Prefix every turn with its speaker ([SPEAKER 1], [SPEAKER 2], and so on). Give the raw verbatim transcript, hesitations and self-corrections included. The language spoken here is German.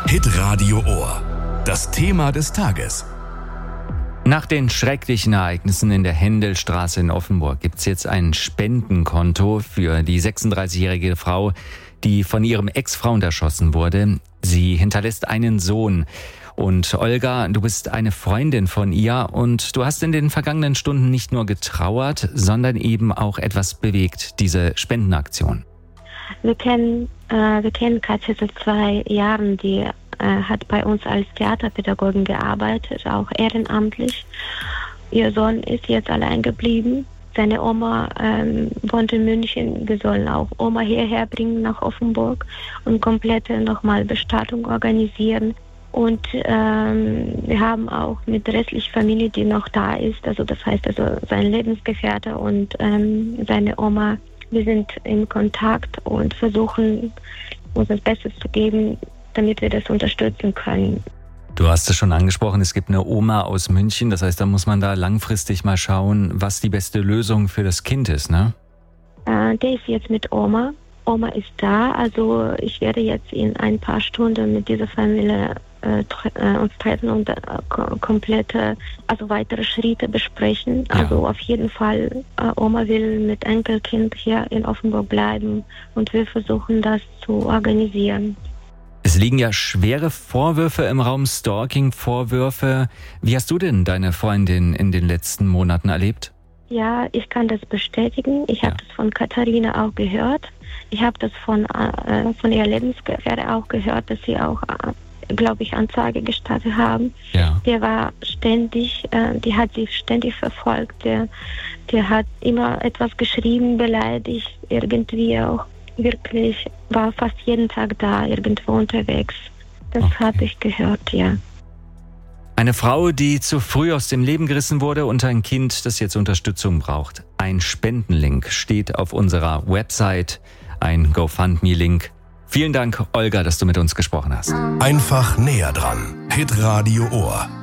[SPEAKER 1] Hitradio Ohr. Das Thema des Tages.
[SPEAKER 2] Nach den schrecklichen Ereignissen in der Händelstraße in Offenburg gibt es jetzt ein Spendenkonto für die sechsunddreißigjährige Frau, die von ihrem Ex-Freund erschossen wurde. Sie hinterlässt einen Sohn. Und Olga, du bist eine Freundin von ihr und du hast in den vergangenen Stunden nicht nur getrauert, sondern eben auch etwas bewegt, diese Spendenaktion.
[SPEAKER 3] Wir kennen, äh, wir kennen Katja seit zwei Jahren, die äh, hat bei uns als Theaterpädagogin gearbeitet, auch ehrenamtlich. Ihr Sohn ist jetzt allein geblieben. Seine Oma ähm, wohnt in München. Wir sollen auch Oma hierher bringen nach Offenburg und komplette nochmal Bestattung organisieren. Und ähm, wir haben auch mit der restlichen Familie, die noch da ist, also das heißt also sein Lebensgefährte und ähm, seine Oma, wir sind in Kontakt und versuchen uns das Beste zu geben, damit wir das unterstützen können.
[SPEAKER 2] Du hast es schon angesprochen, es gibt eine Oma aus München, das heißt, da muss man da langfristig mal schauen, was die beste Lösung für das Kind ist, ne?
[SPEAKER 3] Äh, der ist jetzt mit Oma. Oma ist da, also ich werde jetzt in ein paar Stunden mit dieser Familie äh, tre- äh, uns treffen und äh, ko- komplette, also weitere Schritte besprechen. Ja. Also auf jeden Fall, äh, Oma will mit Enkelkind hier in Offenburg bleiben und wir versuchen das zu organisieren.
[SPEAKER 2] Es liegen ja schwere Vorwürfe im Raum, Stalking-Vorwürfe. Wie hast du denn deine Freundin in den letzten Monaten erlebt?
[SPEAKER 3] Ja, ich kann das bestätigen. Ich habe
[SPEAKER 2] Ja.
[SPEAKER 3] das von Katharina auch gehört. Ich habe das von, äh, von ihrer Lebensgefährtin auch gehört, dass sie auch, äh, glaube ich, Anzeige gestattet haben.
[SPEAKER 2] Ja.
[SPEAKER 3] Der war ständig, äh, die hat sie ständig verfolgt. Der, der hat immer etwas geschrieben, beleidigt, irgendwie auch wirklich, war fast jeden Tag da, irgendwo unterwegs. Das
[SPEAKER 2] Okay.
[SPEAKER 3] habe ich gehört, ja.
[SPEAKER 2] Eine Frau, die zu früh aus dem Leben gerissen wurde und ein Kind, das jetzt Unterstützung braucht. Ein Spendenlink steht auf unserer Website, ein GoFundMe-Link. Vielen Dank, Olga, dass du mit uns gesprochen hast.
[SPEAKER 1] Einfach näher dran. Hitradio Ohr.